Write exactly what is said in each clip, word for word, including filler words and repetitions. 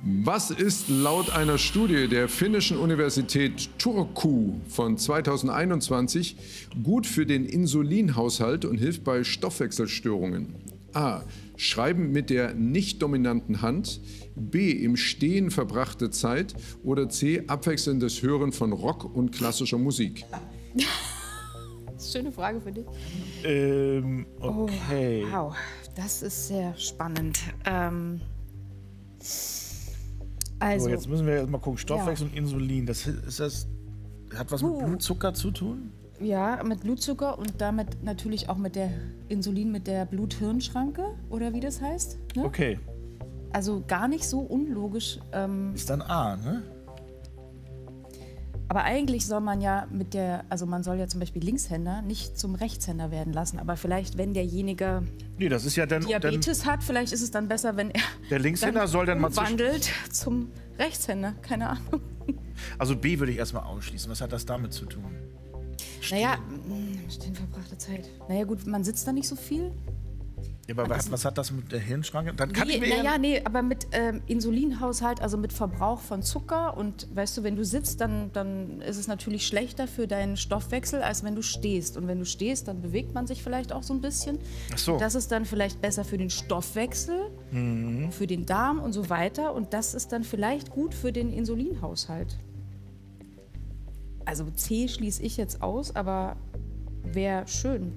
Was ist laut einer Studie der finnischen Universität Turku von zweitausendeinundzwanzig gut für den Insulinhaushalt und hilft bei Stoffwechselstörungen? A. Schreiben mit der nicht dominanten Hand. B. Im Stehen verbrachte Zeit. Oder C. Abwechselndes Hören von Rock und klassischer Musik. Schöne Frage für dich. Ähm, okay. Oh, wow, das ist sehr spannend. Ähm, also, So, jetzt müssen wir erst mal gucken. Stoffwechsel ja. und Insulin. Das, ist das, hat was mit Uh. Blutzucker zu tun? ja, mit Blutzucker und damit natürlich auch mit der Insulin, mit der Blut-Hirn-Schranke oder wie das heißt. Ne? Okay. Also gar nicht so unlogisch. Ähm, Ist dann A, ne? aber eigentlich soll man ja mit der, also man soll ja zum Beispiel Linkshänder nicht zum Rechtshänder werden lassen. Aber vielleicht, wenn derjenige Nee, das ist ja dann. Diabetes hat, vielleicht ist es dann besser, wenn er Der Linkshänder dann soll dann mal zwischen. wandelt zum Rechtshänder. Keine Ahnung. Also B würde ich erstmal ausschließen. Was hat das damit zu tun? Naja, mh, stehen verbrachte Zeit. Naja gut, man sitzt da nicht so viel. Ja, aber was, was hat das mit der Hirnschranke? Dann kann ich Nee, mir naja, eher- nee, aber mit ähm, Insulinhaushalt, also mit Verbrauch von Zucker. Und weißt du, wenn du sitzt, dann, dann ist es natürlich schlechter für deinen Stoffwechsel, als wenn du stehst. Und wenn du stehst, dann bewegt man sich vielleicht auch so ein bisschen. Ach so. Das ist dann vielleicht besser für den Stoffwechsel, Mhm. für den Darm und so weiter. Und das ist dann vielleicht gut für den Insulinhaushalt. Also C schließe ich jetzt aus, aber wäre schön.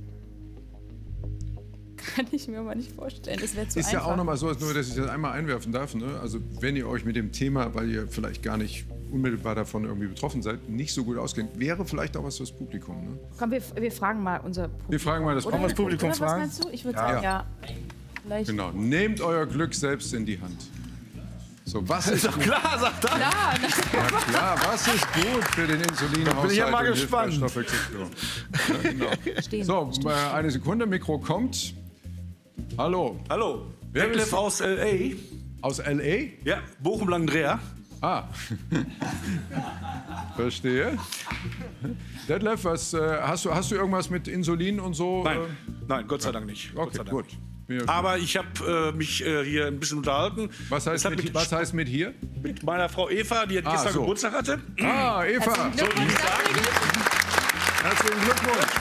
Kann ich mir aber nicht vorstellen. Das wäre zu Ist einfach. ja auch noch mal so, nur dass ich das einmal einwerfen darf. Ne? Also wenn ihr euch mit dem Thema, weil ihr vielleicht gar nicht unmittelbar davon irgendwie betroffen seid, nicht so gut auskennt, wäre vielleicht auch was fürs Publikum. Ne? Komm, wir, wir fragen mal unser Publikum. Wir fragen mal das Oder? Publikum. Publikum Oder was fragen? meinst du? Ich würde Ja. sagen, ja. Vielleicht. Genau. Nehmt euer Glück selbst in die Hand. So, was ist gut? Klar, sagt er. Klar, Ja, klar, was ist gut für den Insulinhaushalt? Bin ich ja mal und hilft bei gespannt. Stoffwechselstörungen? Ja, genau. stehen. So, äh, eine Sekunde, Mikro kommt. Hallo, Hallo, Wer Detlef bist- aus L A. aus L A? Ja, Bochum-Langendreher. Ah, verstehe. Detlef, was, äh, hast, du, hast du irgendwas mit Insulin und so? Nein, Äh, nein, Gott sei Dank nicht. Gott okay, sei Dank. gut. Bin ja- Aber ich habe äh, mich äh, hier ein bisschen unterhalten. Was heißt, Es hat mit, mit, was heißt mit hier? mit meiner Frau Eva, die Ah, gestern so. Geburtstag hatte. Ah, Eva. Herzlichen Glückwunsch. Herzlichen Glückwunsch.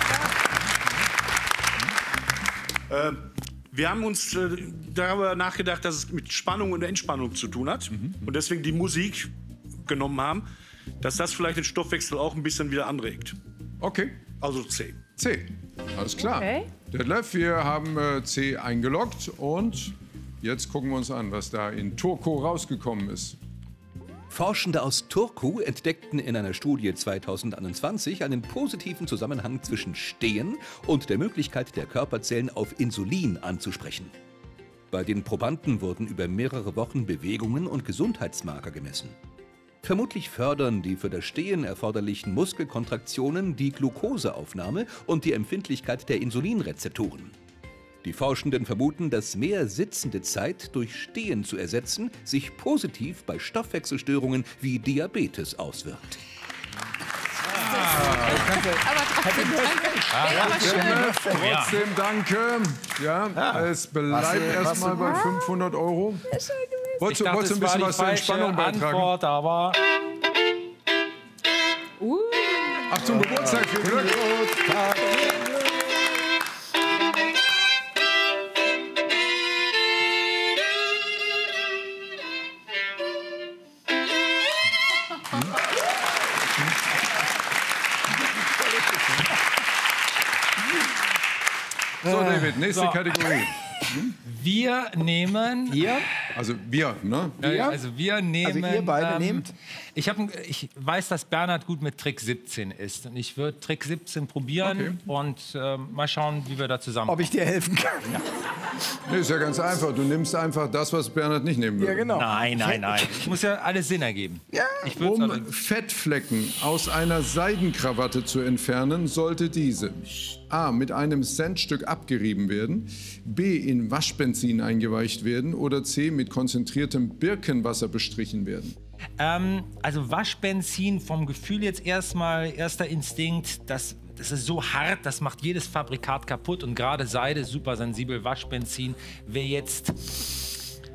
Äh, wir haben uns äh, darüber nachgedacht, dass es mit Spannung und Entspannung zu tun hat. Und deswegen die Musik genommen haben, dass das vielleicht den Stoffwechsel auch ein bisschen wieder anregt. Okay, Also C. C. Alles klar. Okay. Detlef, wir haben äh, C eingeloggt und jetzt gucken wir uns an, was da in Turku rausgekommen ist. Forschende aus Turku entdeckten in einer Studie zweitausendeinundzwanzig einen positiven Zusammenhang zwischen Stehen und der Möglichkeit der Körperzellen auf Insulin anzusprechen. Bei den Probanden wurden über mehrere Wochen Bewegungen und Gesundheitsmarker gemessen. Vermutlich fördern die für das Stehen erforderlichen Muskelkontraktionen die Glukoseaufnahme und die Empfindlichkeit der Insulinrezeptoren. Die Forschenden vermuten, dass mehr sitzende Zeit durch Stehen zu ersetzen sich positiv bei Stoffwechselstörungen wie Diabetes auswirkt. Aber trotzdem danke. Ey, aber schön. Trotzdem danke. Ja, es bleibt Was, äh, erstmal was- bei fünfhundert Euro. Wolltest du, dachte, wolltest du ein es war bisschen die was zur falsche Entspannung beitragen? Antwort, aber Uh, Ach, zum Geburtstag, viel Glück. So, David, nächste So. Kategorie. wir nehmen. Hier? Also wir, ne? Ja, ja, also wir nehmen. ihr beide nehmt? Ich, hab, ich weiß, dass Bernhard gut mit Trick siebzehn ist. Und ich würde Trick siebzehn probieren und ähm, mal schauen, wie wir da zusammen. Ob ich dir helfen kann? Nee, ist ja ganz einfach. Du nimmst einfach das, was Bernhard nicht nehmen würde. Ja, genau. Nein, nein, nein. Es muss ja alles Sinn ergeben. Ja. Ich würd's Um also, Fettflecken aus einer Seidenkrawatte zu entfernen, sollte diese A. mit einem Centstück abgerieben werden, B. in Waschbenzin eingeweicht werden oder C. mit konzentriertem Birkenwasser bestrichen werden. ähm, also Waschbenzin vom Gefühl jetzt erstmal, erster Instinkt, das, das ist so hart, das macht jedes Fabrikat kaputt. Und gerade Seide, super sensibel, Waschbenzin wäre jetzt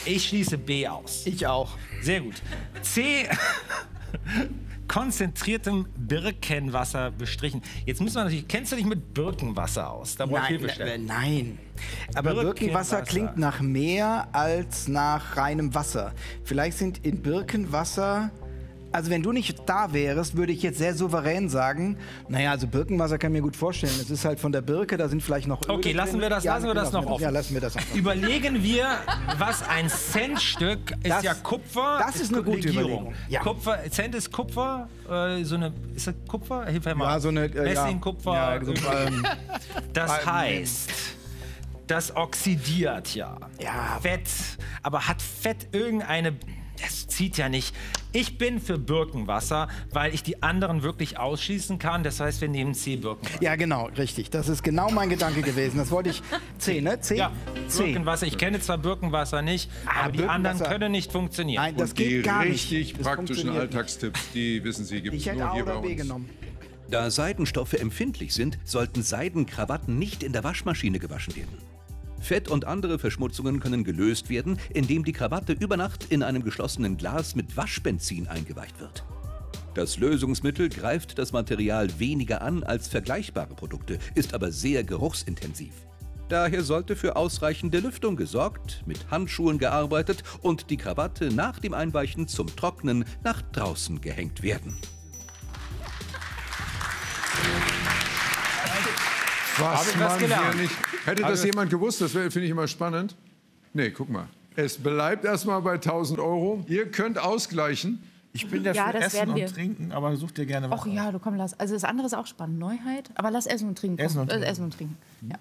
Ich schließe B aus. Ich auch. Sehr gut. C. Konzentriertem Birkenwasser bestrichen. Jetzt muss man natürlich, kennst du dich mit Birkenwasser aus? Da brauche ich Nein, Hilfestellung. äh, nein. Aber Birkenwasser Birkenwasser. klingt nach Meer als nach reinem Wasser. Vielleicht sind in Birkenwasser... Also wenn du nicht da wärst, würde ich jetzt sehr souverän sagen, naja, also Birkenwasser kann ich mir gut vorstellen. Es ist halt von der Birke, da sind vielleicht noch Öle Okay, lassen wir das, drin. lassen wir das noch lassen wir offen. Ja, lassen wir das einfach. Überlegen wir, was ein Centstück ist. Das- Ja Kupfer. das ist eine gute Legierung. Überlegung. Ja. Kupfer, Cent ist Kupfer. Äh, so eine, ist das Kupfer? Hilf mir mal. Ja, so eine... Äh, Messing, ja. Kupfer. Ja, so, ähm, Das heißt, das oxidiert ja. Ja. Fett. Aber hat Fett irgendeine... Das zieht ja nicht. Ich bin für Birkenwasser, weil ich die anderen wirklich ausschließen kann. Das heißt, wir nehmen C Birkenwasser. ja, genau, richtig. Das ist genau mein Gedanke gewesen. Das wollte ich... C, ne? C? Ja, C. Birkenwasser. Ich kenne zwar Birkenwasser nicht, Ah, aber die anderen Birkenwasser- können nicht funktionieren. Nein, das Und die geht gar nicht. richtig Das praktischen funktioniert nicht. Alltagstipps, die wissen Sie, gibt es Ich hätte nur A hier bei oder B uns. genommen. Da Seidenstoffe empfindlich sind, sollten Seidenkrawatten nicht in der Waschmaschine gewaschen werden. Fett und andere Verschmutzungen können gelöst werden, indem die Krawatte über Nacht in einem geschlossenen Glas mit Waschbenzin eingeweicht wird. Das Lösungsmittel greift das Material weniger an als vergleichbare Produkte, ist aber sehr geruchsintensiv. Daher sollte für ausreichende Lüftung gesorgt, mit Handschuhen gearbeitet und die Krawatte nach dem Einweichen zum Trocknen nach draußen gehängt werden. Was Hab ich was man gelernt. hier nicht. Hätte das jemand gewusst, das wär- finde ich immer spannend. Nee, guck mal. Es bleibt erstmal bei tausend Euro. Ihr könnt ausgleichen. Ich bin ja, Ja, für das Essen werden und wir. Trinken, aber such dir gerne was. Ach ja, du komm, lass. Also das andere ist auch spannend. Neuheit. Aber lass Essen und Trinken. Essen und Äh, Trinken. Essen und Trinken. Ja.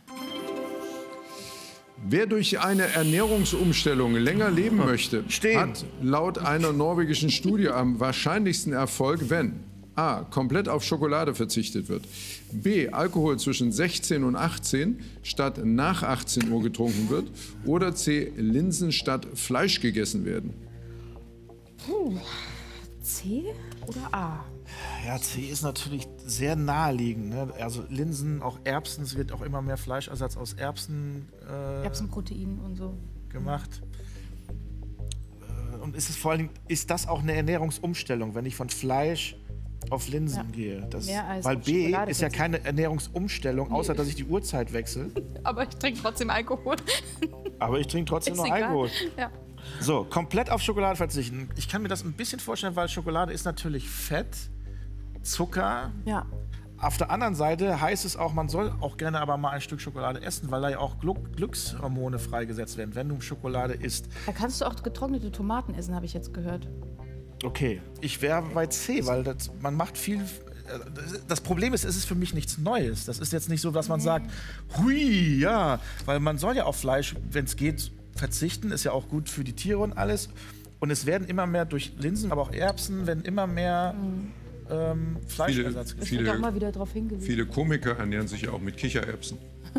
Wer durch eine Ernährungsumstellung länger leben möchte, Stehen. hat laut einer norwegischen Studie am wahrscheinlichsten Erfolg, wenn A. komplett auf Schokolade verzichtet wird, B. Alkohol zwischen sechzehn und achtzehn statt nach achtzehn Uhr getrunken wird oder C. Linsen statt Fleisch gegessen werden. Puh. C oder A? Ja, C ist natürlich sehr naheliegend. Ne? Also Linsen, auch Erbsen, es wird auch immer mehr Fleischersatz aus Erbsen äh, Erbsenprotein und so. gemacht. Äh, Und ist es vor allen Dingen, ist das auch eine Ernährungsumstellung, wenn ich von Fleisch auf Linsen Ja. gehe? Das, Mehr als weil auf B Schokolade ist ja verzichten. keine Ernährungsumstellung, außer dass ich die Uhrzeit wechsle. Aber ich trinke trotzdem Alkohol. Aber ich trinke trotzdem Ist noch egal. Alkohol. Ja. So, komplett auf Schokolade verzichten. Ich kann mir das ein bisschen vorstellen, weil Schokolade ist natürlich Fett, Zucker. Ja. Auf der anderen Seite heißt es auch, man soll auch gerne aber mal ein Stück Schokolade essen, weil da ja auch Glu Glückshormone freigesetzt werden, wenn du Schokolade isst. Da kannst du auch getrocknete Tomaten essen, habe ich jetzt gehört. Okay, ich wäre bei C, weil das, man macht viel. Das Problem ist, es ist für mich nichts Neues. Das ist jetzt nicht so, dass man sagt, hui, ja, weil man soll ja auf Fleisch, wenn es geht, verzichten, ist ja auch gut für die Tiere und alles. Und es werden immer mehr durch Linsen, aber auch Erbsen, werden immer mehr ähm, Fleischersatz Viele- Es gegessen. wird auch mal wieder darauf hingewiesen. Viele Komiker ernähren sich ja auch mit Kichererbsen.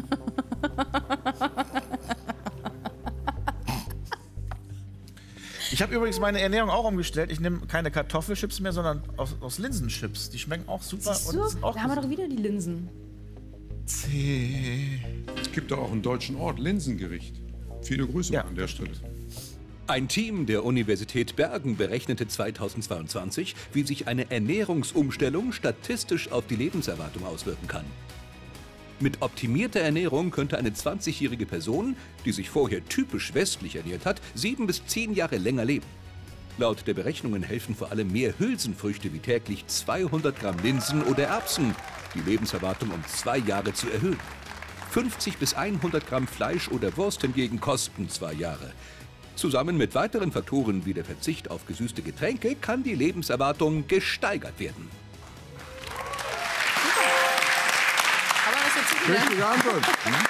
Ich habe übrigens meine Ernährung auch umgestellt. Ich nehme keine Kartoffelchips mehr, sondern aus, aus Linsenchips. Die schmecken auch super. Siehst und du? sind auch Da haben wir doch wieder die Linsen. C. Es gibt doch auch einen deutschen Ort, Linsengericht. Viele Grüße Ja, an der Stelle. Ein Team der Universität Bergen berechnete zweitausendzweiundzwanzig, wie sich eine Ernährungsumstellung statistisch auf die Lebenserwartung auswirken kann. Mit optimierter Ernährung könnte eine zwanzigjährige Person, die sich vorher typisch westlich ernährt hat, sieben bis zehn Jahre länger leben. Laut der Berechnungen helfen vor allem mehr Hülsenfrüchte wie täglich zweihundert Gramm Linsen oder Erbsen, die Lebenserwartung um zwei Jahre zu erhöhen. fünfzig bis hundert Gramm Fleisch oder Wurst hingegen kosten zwei Jahre. Zusammen mit weiteren Faktoren wie der Verzicht auf gesüßte Getränke kann die Lebenserwartung gesteigert werden. Aber was jetzt wieder? Richtige Antwort.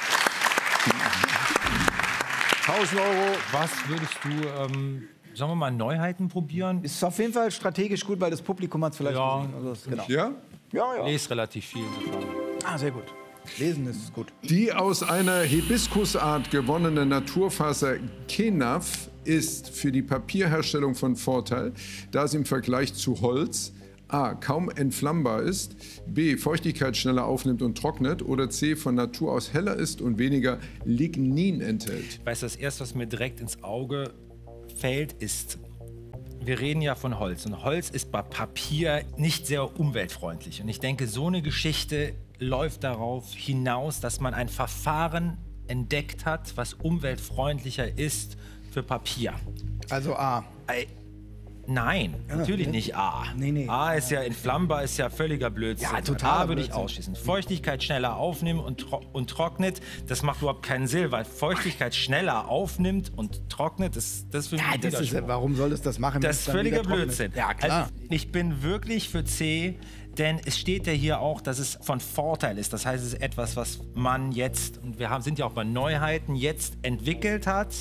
tausend Euro. Was würdest du, ähm, sagen wir mal, Neuheiten probieren? Ist auf jeden Fall strategisch gut, weil das Publikum hat es vielleicht Ja. gesehen. Also das, genau. Ja? Ja, ja. Lese relativ viel. Ah, sehr gut. Lesen ist gut. Die aus einer Hibiskusart gewonnene Naturfaser Kenaf ist für die Papierherstellung von Vorteil, da es im Vergleich zu Holz A. kaum entflammbar ist, B. Feuchtigkeit schneller aufnimmt und trocknet oder C. von Natur aus heller ist und weniger Lignin enthält. Weißt du, das erste, was mir direkt ins Auge gefällt, ist, wir reden ja von Holz. Und Holz ist bei Papier nicht sehr umweltfreundlich. Und ich denke, so eine Geschichte läuft darauf hinaus, dass man ein Verfahren entdeckt hat, was umweltfreundlicher ist für Papier. Also A. Ei, Nein, natürlich nicht A. Nee, nee. A ist ja entflammbar, ist ja völliger Blödsinn. Ja, totaler A würde ich Blödsinn. ausschließen. Feuchtigkeit schneller aufnehmen und, tro und trocknet, das macht überhaupt keinen Sinn, weil Feuchtigkeit schneller aufnimmt und trocknet, das, das ist für mich Ja, ein das ist, Widerspruch. warum soll es das machen? wenn Das es ist dann völliger wieder trocken ist? Blödsinn. Ja, klar. Also, ich bin wirklich für C, denn es steht ja hier auch, dass es von Vorteil ist. Das heißt, es ist etwas, was man jetzt, und wir haben, sind ja auch bei Neuheiten, jetzt entwickelt hat.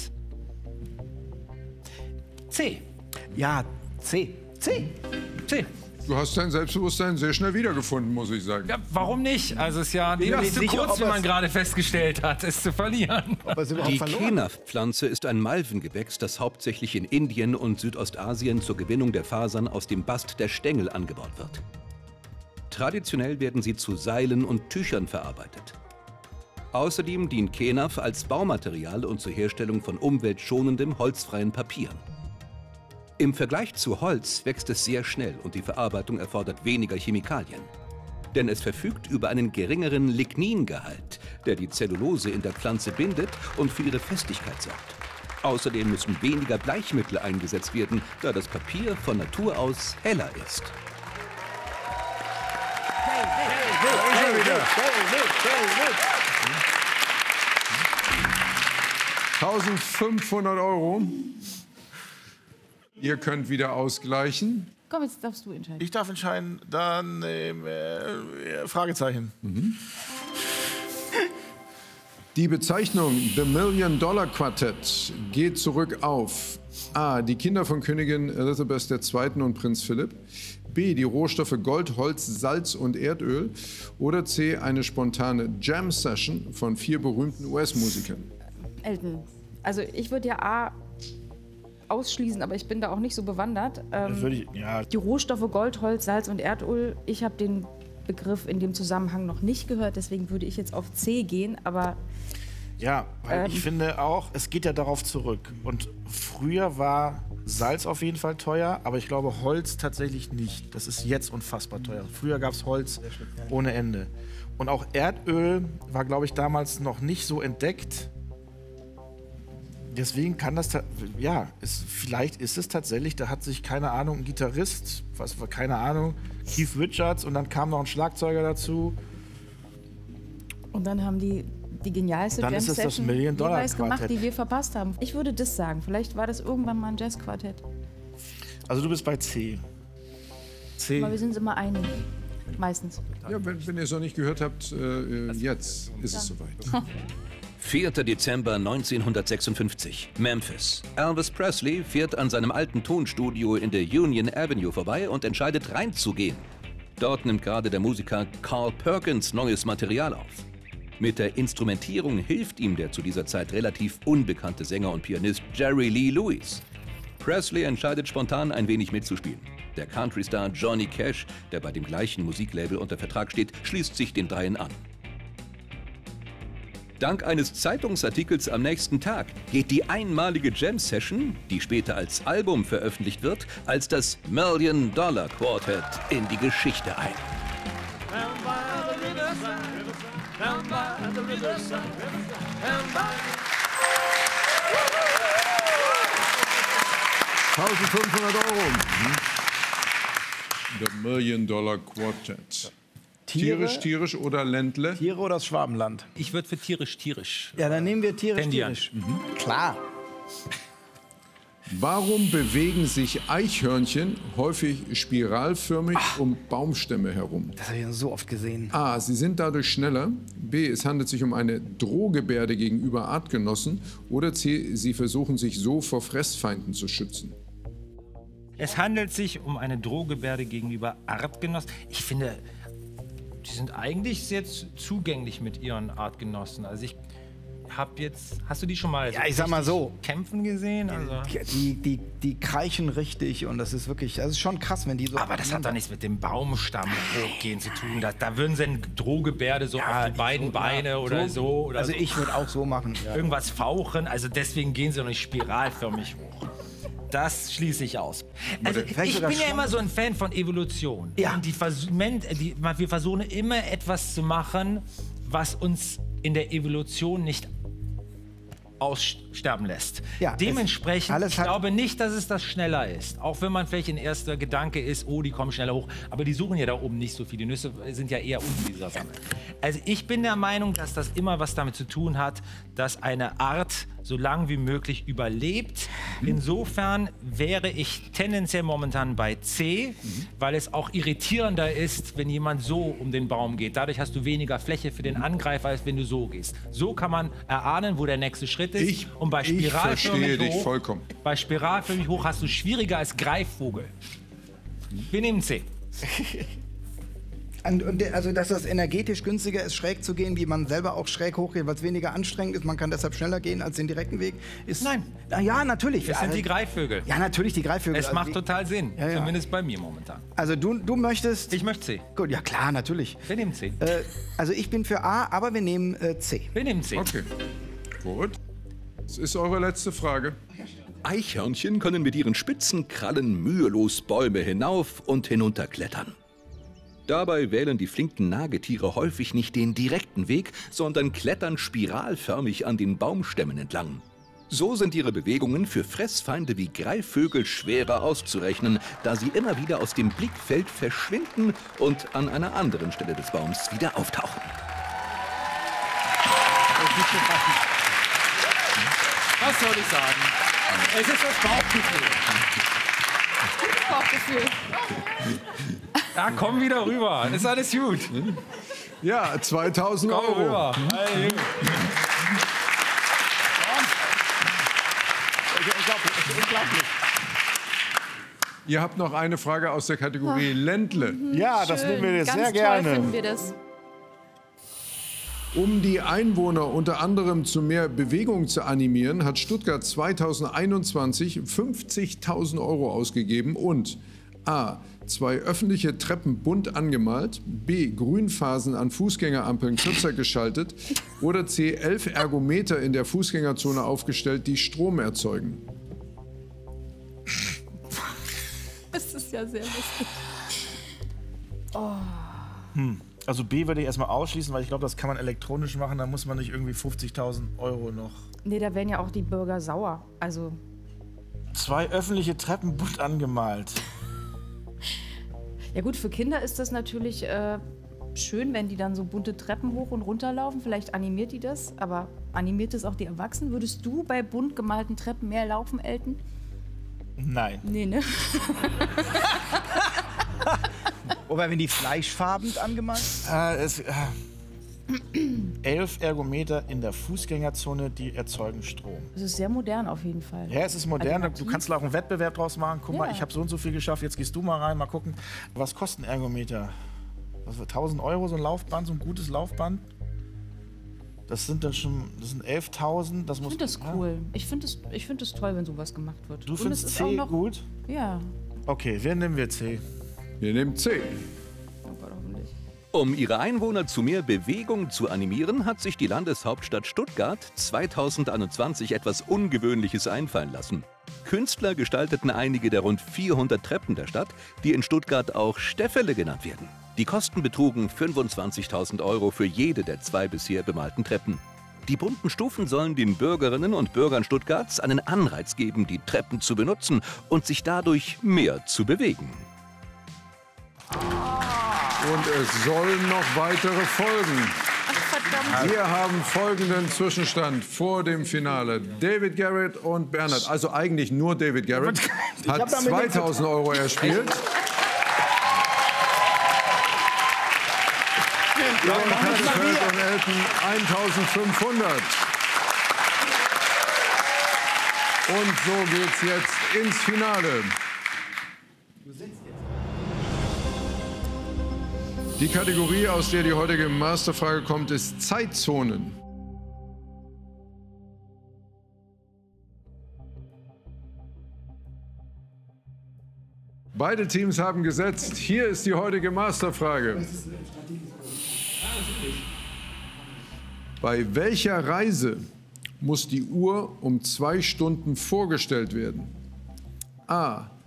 C. Ja, C. C. C. Du hast dein Selbstbewusstsein sehr schnell wiedergefunden, muss ich sagen. Ja, warum nicht? Also es ist ja bin mir nicht nicht zu sicher, kurz, ob wie man es- gerade festgestellt hat, es zu verlieren. Ob er es überhaupt Die verloren? Kenaf-Pflanze ist ein Malvengewächs, das hauptsächlich in Indien und Südostasien zur Gewinnung der Fasern aus dem Bast der Stängel angebaut wird. Traditionell werden sie zu Seilen und Tüchern verarbeitet. Außerdem dient Kenaf als Baumaterial und zur Herstellung von umweltschonendem, holzfreien Papier. Im Vergleich zu Holz wächst es sehr schnell und die Verarbeitung erfordert weniger Chemikalien. Denn es verfügt über einen geringeren Ligningehalt, der die Zellulose in der Pflanze bindet und für ihre Festigkeit sorgt. Außerdem müssen weniger Bleichmittel eingesetzt werden, da das Papier von Natur aus heller ist. eintausendfünfhundert Euro. Ihr könnt wieder ausgleichen. Komm, jetzt darfst du entscheiden. Ich darf entscheiden, dann ähm, äh, Fragezeichen. Die Bezeichnung The Million Dollar Quartett geht zurück auf A. Die Kinder von Königin Elizabeth der Zweiten und Prinz Philipp, B. Die Rohstoffe Gold, Holz, Salz und Erdöl oder C. Eine spontane Jam-Session von vier berühmten U S-Musikern. Elton. Also ich würde ja A ausschließen, aber ich bin da auch nicht so bewandert. Ähm, Würde ich, ja, die Rohstoffe Gold, Holz, Salz und Erdöl, ich habe den Begriff in dem Zusammenhang noch nicht gehört, deswegen würde ich jetzt auf C gehen, aber ja, weil Ähm. ich finde auch, es geht ja darauf zurück. Und früher war Salz auf jeden Fall teuer, aber ich glaube Holz tatsächlich nicht. Das ist jetzt unfassbar teuer. Früher gab es Holz ohne Ende. Und auch Erdöl war, glaube ich, damals noch nicht so entdeckt. Deswegen kann das, ta- ja, es, vielleicht ist es tatsächlich, da hat sich, keine Ahnung, ein Gitarrist, was war, keine Ahnung, Keith Richards und dann kam noch ein Schlagzeuger dazu. und dann haben die die genialste Dann ist es das Jam-Session Million-Dollar-Quartett. jeweils gemacht, die wir verpasst haben. Ich würde das sagen. Vielleicht war das irgendwann mal ein Jazzquartett. Also du bist bei C. C. Aber wir sind uns immer einig. Meistens. Ja, wenn, wenn ihr es noch nicht gehört habt, äh, jetzt ist es soweit. vierter Dezember neunzehnhundertsechsundfünfzig, Memphis. Elvis Presley fährt an seinem alten Tonstudio in der Union Avenue vorbei und entscheidet reinzugehen. Dort nimmt gerade der Musiker Carl Perkins neues Material auf. Mit der Instrumentierung hilft ihm der zu dieser Zeit relativ unbekannte Sänger und Pianist Jerry Lee Lewis. Presley entscheidet spontan ein wenig mitzuspielen. Der Country-Star Johnny Cash, der bei dem gleichen Musiklabel unter Vertrag steht, schließt sich den dreien an. Dank eines Zeitungsartikels am nächsten Tag geht die einmalige Jam-Session, die später als Album veröffentlicht wird, als das Million Dollar Quartett in die Geschichte ein. eintausendfünfhundert Euro. The Million Dollar Quartett. Tiere, Tierisch, tierisch oder Ländle? Tiere oder das Schwabenland? Ich würde für tierisch, tierisch. Ja, dann nehmen wir tierisch, Tendieren. tierisch. Klar. Warum bewegen sich Eichhörnchen häufig spiralförmig um Baumstämme herum? Das habe ich ja so oft gesehen. A. Sie sind dadurch schneller. B. Es handelt sich um eine Drohgebärde gegenüber Artgenossen. Oder C. Sie versuchen sich so vor Fressfeinden zu schützen. Es handelt sich um eine Drohgebärde gegenüber Artgenossen. Ich finde, die sind eigentlich sehr zu- zugänglich mit ihren Artgenossen. Also ich habe jetzt, hast du die schon mal Ja, ich sag mal richtig so. kämpfen gesehen? Also, Die, die, die kreischen richtig und das ist wirklich, das ist schon krass, wenn die so. aber das hat doch nichts mit dem Baumstamm hochgehen zu tun. Da, da würden sie eine Drohgebärde so auf die beiden Beine oder so. Oder Also so ich würde auch so machen. Ja. irgendwas fauchen. Also deswegen gehen sie doch nicht spiralförmig hoch. Das schließe ich aus. Also ich vielleicht sogar bin ja schon- immer so ein Fan von Evolution. Ja. Und die Vers Men die, wir versuchen immer etwas zu machen, was uns in der Evolution nicht aussterben lässt. Ja, es- Dementsprechend, alles ich hat- glaube nicht, dass es das schneller ist. Auch wenn man vielleicht ein erster Gedanke ist, oh, die kommen schneller hoch. Aber die suchen ja da oben nicht so viel. Die Nüsse sind ja eher unten dieser Sammel. Also ich bin der Meinung, dass das immer was damit zu tun hat, dass eine Art so lange wie möglich überlebt. Insofern wäre ich tendenziell momentan bei C, weil es auch irritierender ist, wenn jemand so um den Baum geht. Dadurch hast du weniger Fläche für den Angreifer, als wenn du so gehst. So kann man erahnen, wo der nächste Schritt ist. Ich- Und bei ich spiralförmig verstehe dich hoch, vollkommen. Bei spiralförmig hoch hast du schwieriger als Greifvogel. Wir nehmen C. Und, und der, also, dass das energetisch günstiger ist, schräg zu gehen, wie man selber auch schräg hochgeht, weil es weniger anstrengend ist. Man kann deshalb schneller gehen als den direkten Weg. Ist, Nein. Na ja, natürlich. Das sind die Greifvögel. Ja, natürlich die Greifvögel. Es Also macht die- total Sinn. Ja, ja. Zumindest bei mir momentan. Also du, du möchtest... Ich möchte C. Gut, ja klar, natürlich. Wir nehmen C. Äh, also ich bin für A, aber wir nehmen äh, C. Wir nehmen C. Okay. Gut. Das ist eure letzte Frage. Eichhörnchen können mit ihren spitzen Krallen mühelos Bäume hinauf und hinunter klettern. Dabei wählen die flinken Nagetiere häufig nicht den direkten Weg, sondern klettern spiralförmig an den Baumstämmen entlang. So sind ihre Bewegungen für Fressfeinde wie Greifvögel schwerer auszurechnen, da sie immer wieder aus dem Blickfeld verschwinden und an einer anderen Stelle des Baums wieder auftauchen. Was soll ich sagen? Es ist das Bauchgefühl. Bauchgefühl. Ja, komm wieder rüber. Ist alles gut. Ja, zweitausend Komm Euro. rüber. Hey, Ihr habt noch eine Frage aus der Kategorie Ländle. Ja, das nehmen wir Ganz sehr toll gerne. finden wir das. Um die Einwohner unter anderem zu mehr Bewegung zu animieren, hat Stuttgart zweitausendeinundzwanzig fünfzigtausend Euro ausgegeben und A. Zwei öffentliche Treppen bunt angemalt, B. Grünphasen an Fußgängerampeln kürzer geschaltet oder C. Elf Ergometer in der Fußgängerzone aufgestellt, die Strom erzeugen. Das ist ja sehr lustig. Also B würde ich erstmal ausschließen, weil ich glaube, das kann man elektronisch machen. Da muss man nicht irgendwie fünfzigtausend Euro noch. Nee, da werden ja auch die Bürger sauer. Also, Zwei öffentliche Treppen bunt angemalt. ja gut, für Kinder ist das natürlich äh, schön, wenn die dann so bunte Treppen hoch und runter laufen. Vielleicht animiert die das, aber animiert das auch die Erwachsenen? Würdest du bei bunt gemalten Treppen mehr laufen, Elton? Nein. Nee, ne? Oder wenn die fleischfarben angemalt? Äh, es, äh, elf Ergometer in der Fußgängerzone, die erzeugen Strom. Das ist sehr modern auf jeden Fall. Ja, es ist modern. Alternativ. Du kannst da auch einen Wettbewerb draus machen. Guck mal, Ja. ich habe so und so viel geschafft. Jetzt gehst du mal rein, mal gucken. Was kostet ein Ergometer? Was für tausend Euro so ein Laufband, so ein gutes Laufband? Das sind dann schon, das sind elftausend. Das Ich muss. finde das Ja. cool. Ich finde das, ich find das toll, wenn sowas gemacht wird. Du Und findest es ist C auch noch, gut? Ja. Okay, wer nehmen wir C? Wir nehmen C. Oh Gott, hoffentlich. Um ihre Einwohner zu mehr Bewegung zu animieren, hat sich die Landeshauptstadt Stuttgart zweitausendeinundzwanzig etwas Ungewöhnliches einfallen lassen. Künstler gestalteten einige der rund vierhundert Treppen der Stadt, die in Stuttgart auch Stäffele genannt werden. Die Kosten betrugen fünfundzwanzigtausend Euro für jede der zwei bisher bemalten Treppen. Die bunten Stufen sollen den Bürgerinnen und Bürgern Stuttgarts einen Anreiz geben, die Treppen zu benutzen und sich dadurch mehr zu bewegen. Und es sollen noch weitere folgen. Verdammt. Wir haben folgenden Zwischenstand vor dem Finale. David Garrett und Bernhard, also eigentlich nur David Garrett, hat hab damit nichts zu zweitausend Euro erspielt. Und Kassifeld und Elton eintausendfünfhundert. Und so geht's jetzt ins Finale. Die Kategorie, aus der die heutige Masterfrage kommt, ist Zeitzonen. Beide Teams haben gesetzt. Hier ist die heutige Masterfrage. Bei welcher Reise muss die Uhr um zwei Stunden vorgestellt werden? A.